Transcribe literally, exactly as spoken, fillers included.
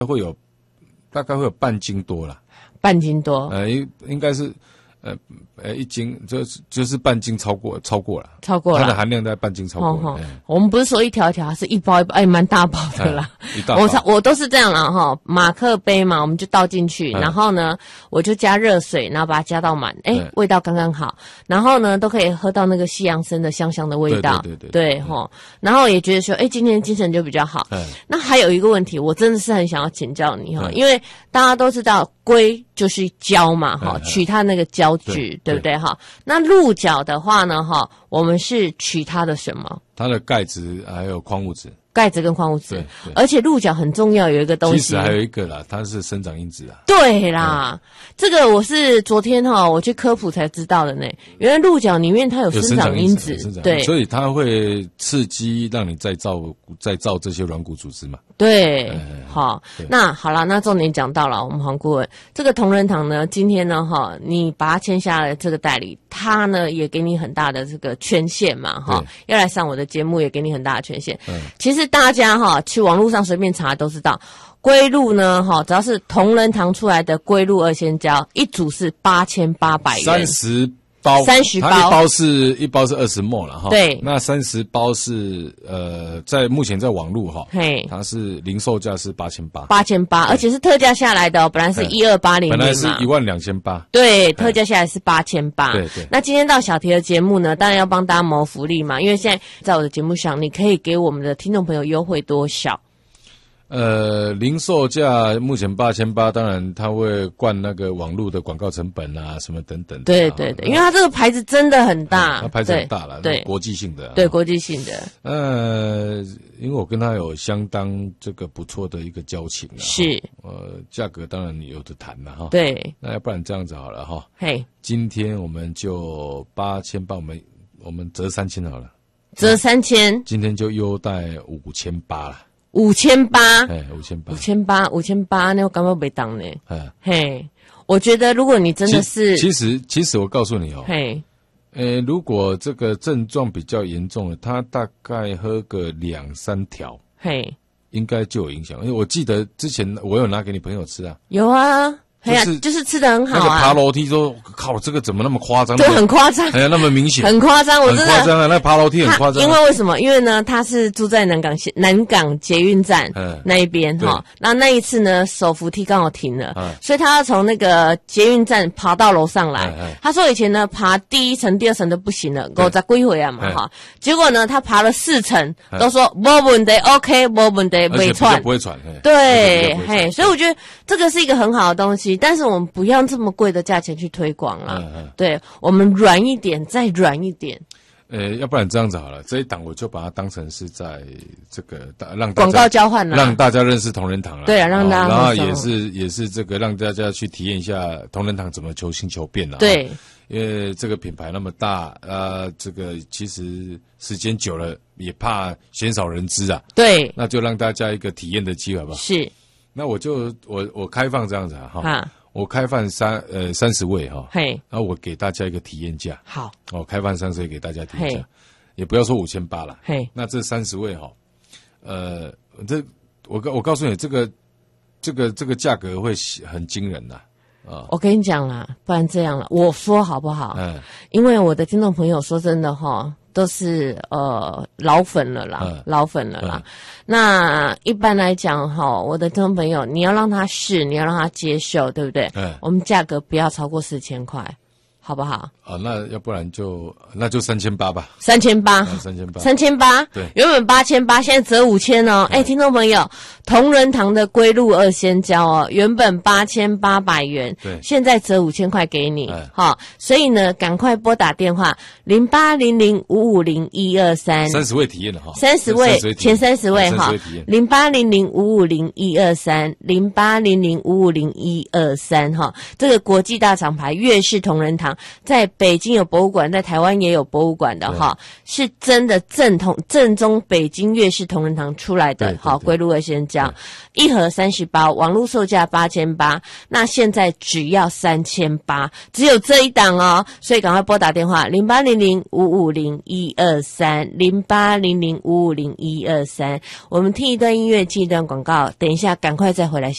会有大概会有半斤多啦， 半斤多， 呃，应应该是。呃呃，一斤就是就是半斤超过超过了， 超过了， 它的含量在半斤超过了。哦哦我们不是说一条一条，是一包一包，哎，蛮大包的啦。 一大包我我都是这样啦哈，马克杯嘛，我们就倒进去，然后呢，我就加热水，然后把它加到满，哎，味道刚刚好，然后呢，都可以喝到那个西洋参的香香的味道， 对对对对哈，然后也觉得说，哎，今天精神就比较好。那还有一个问题，我真的是很想要请教你哈，因为大家都知道龟就是胶嘛哈，取它那个胶质，对不对哈？那鹿角的话呢哈，我们是取它的什么？ 它的钙质还有矿物质。 钙质跟矿物质，而且鹿角很重要，有一个东西， 其实还有一个啦，它是生长因子啊。 对啦，嗯、这个我是昨天哈我去科普才知道的呢。原来鹿角里面它有生长因子，对， 所以它会刺激让你再造再造这些软骨组织嘛。 对，嗯、好，那好了，那重点讲到了，我们黄顾问，这个同仁堂呢，今天呢哈，你把它签下了这个代理，他呢也给你很大的这个权限嘛哈，要来上我的节目也给你很大的权限。嗯，其实。大家哈去网络上随便查都知道，龟鹿呢哈，只要是同仁堂出来的龟鹿二仙胶，一组是八千八百元， 三十包， 三十包， 它一包是一包是二十毫升了哈。 对， 那三十包是呃，在目前在网络哈， 嘿， 它是零售价是八千八， 八千八，而且是特价下来的哦，本来是一二八零零， 本来是一万两千八， 对，特价下来是八千八， 对对。 那今天到小提的节目呢，当然要帮大家谋福利嘛，因为现在在我的节目上，你可以给我们的听众朋友优惠多少？ 呃，零售价目前八千八，当然它会灌那个网络的广告成本啊，什么等等的。 对对对，因为它这个牌子真的很大， 它牌子很大了，对，国际性的， 对国际性的。 呃，因为我跟他有相当这个不错的一个交情， 是， 呃，价格当然有的谈了哈。 对， 那要不然这样子好了哈。 嘿， 今天我们就八千八，我们我们折三千好了， 折三千， 今天就优待五千八了。 五千八， 哎，五千八， 五千八，五千八，那我感觉没当呢。嘿，我觉得如果你真的是， 其实其实我告诉你哦， 嘿， 呃，如果这个症状比较严重的，他大概喝个两三条， 嘿， 应该就有影响。因为我记得之前我有拿给你朋友吃啊， 有啊。哎呀，就是吃得很好啊！ 那个爬楼梯说，靠，这个怎么那么夸张？ 对，很夸张。 哎呀，那么明显， 很夸张，我真的很夸张啊！那爬楼梯很夸张。 因为为什么？因为呢，他是住在南港南港捷运站那一边哈。那那一次呢，手扶梯刚好停了，所以他要从那个捷运站爬到楼上来。他说以前呢，爬第一层、第二层都不行了，我再归回来嘛哈。结果呢，他爬了四层，都说没问题 ，OK， 没问题，不会喘， 不会喘。 对，嘿，所以我觉得这个是一个很好的东西。但是我们不要这么贵的价钱去推广了，嗯嗯、对我们软一点，再软一点。 呃，要不然这样子好了，这一档我就把它当成是在这个让大家广告交换了， 让大家认识同仁堂了。 对啊，让大家、 哦，然后也是也是这个让大家去体验一下同仁堂怎么求新求变了。 对， 因为这个品牌那么大，呃，这个其实时间久了也怕鲜少人知啊。 对， 那就让大家一个体验的机会，好不好？ 是。 那我就我我开放这样子啊，哈。 啊我开放三呃三十位哈， 嘿， 然后我给大家一个体验价， 好， 哦，开放三十位给大家体验价，也不要说五千八了， 嘿， 那这三十位哈，呃，这我告我告诉你，这个这个这个价格会很惊人的啊！ 我跟你讲啦，不然这样了，我说好不好？嗯，因为我的听众朋友说真的哈。都是呃老粉了啦，嗯、老粉了啦。嗯、那一般来讲哈，我的听众朋友，你要让他试，你要让他接受，对不对？嗯，我们价格不要超过四千块，好不好？ 啊，那要不然就那就三千八吧。 三千八， 三千八， 三千八。 对， 原本八千八，现在折五千哦。哎，听众朋友，同仁堂的龟鹿二仙胶哦，原本八千八百元， 对， 现在折五千块给你，好，所以呢，赶快拨打电话零八零零五五零一二三， 三十位体验的哈， 三十位前三十位哈，零八零零五五零一二三，零八零零五五零一二三哈，这个国际大厂牌悦氏同仁堂。 堂，在北京有博物馆，在台湾也有博物馆的哈，是真的正统正宗北京粤式同仁堂出来的，好，龟鹿味鲜椒一盒三十包，网络售价八千八，那现在只要三千八，只有这一档哦，所以赶快拨打电话零八零零五五零一二三零八零零五五零一二三，我们听一段音乐，进一段广告，等一下赶快再回来。